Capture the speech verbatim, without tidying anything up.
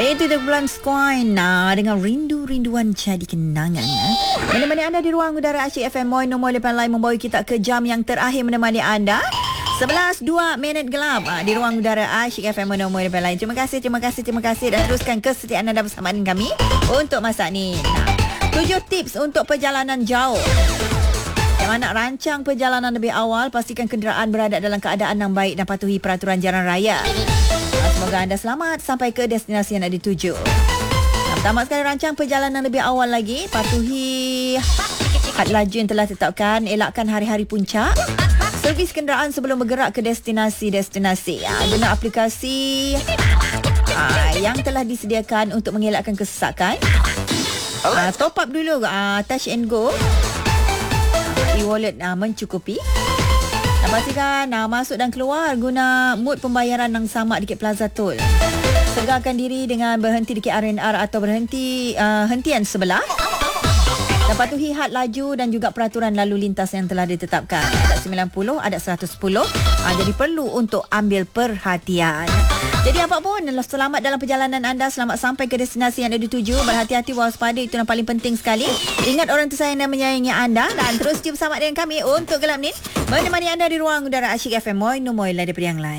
Itu dia bulan Skoin. Nah, dengan rindu-rinduan jadi kenangan. Eh. Menemani anda di ruang udara Asyik F M Moi Nombor Lepas Lain membawa kita ke jam yang terakhir menemani anda. sebelas dua minit gelap ah, di ruang udara Asyik F M Nombor Lepas Lain. Terima kasih, terima kasih, terima kasih. Dan teruskan kesetiaan anda bersama dengan kami untuk masa ni. Nah, tujuh tips untuk perjalanan jauh. Yang mana rancang perjalanan lebih awal, pastikan kenderaan berada dalam keadaan yang baik dan patuhi peraturan jalan raya. Semoga anda selamat sampai ke destinasi yang nak dituju. Pertama sekali, rancang perjalanan lebih awal lagi. Patuhi had laju yang telah ditetapkan. Elakkan hari-hari puncak. Servis kenderaan sebelum bergerak ke destinasi-destinasi. Guna aplikasi yang telah disediakan untuk mengelakkan kesesakan. Top up dulu Touch and Go. E-wallet mencukupi. Dan pastikan nah, masuk dan keluar guna mood pembayaran yang sama di K Plaza Tol. Segarkan diri dengan berhenti di K R N R atau berhenti uh, hentian sebelah. Dan patuhi had laju dan juga peraturan lalu lintas yang telah ditetapkan. Ada sembilan puluh, ada seratus sepuluh. Uh, jadi perlu untuk ambil perhatian. Jadi apapun, selamat dalam perjalanan anda. Selamat sampai ke destinasi yang anda dituju. Berhati-hati, waspada, itu yang paling penting sekali. Ingat orang tersayang dan menyayangi anda. Dan terus jumpa bersama dengan kami untuk Gelap Ni, menemani anda di ruang udara Asyik F M Moi Nombor Lain daripada yang lain.